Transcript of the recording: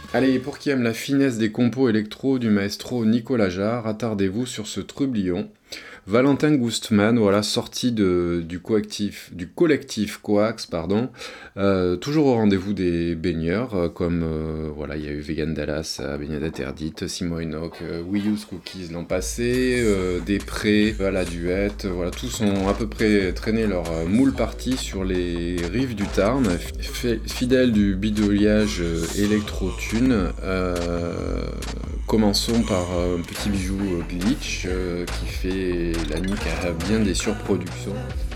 Allez, pour qui aime la finesse des compos électro du maestro Nicolas Jarre, attardez-vous sur ce trublion. Valentin Gustman, voilà, sorti du collectif Coax, pardon, toujours au rendez-vous des baigneurs, comme voilà, il y a eu Vegan Dallas à Baignade Interdite, Simon Enoch, We Use Cookies l'an passé, Després, à la Duette, voilà, tous ont à peu près traîné leur moule party sur les rives du Tarn, fidèles du bidouillage électro-tune. Commençons par un petit bijou Glitch qui fait la nique à bien des surproductions.